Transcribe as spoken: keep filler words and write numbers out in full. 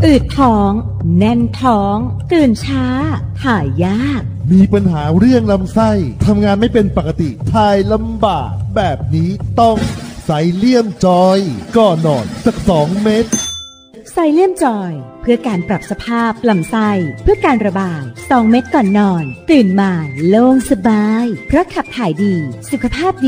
อืดท้องแน่นท้องตื่นช้าถ่ายยากมีปัญหาเรื่องลำไส้ทำงานไม่เป็นปกติถ่ายลำบากแบบนี้ต้องไซเลียมจอยก่อนนอนสักสองเม็ดไซเลียมจอยเพื่อการปรับสภาพลำไส้เพื่อการระบายสองเม็ดก่อนนอนตื่นมาโล่งสบายเพราะขับถ่ายดีสุขภาพดี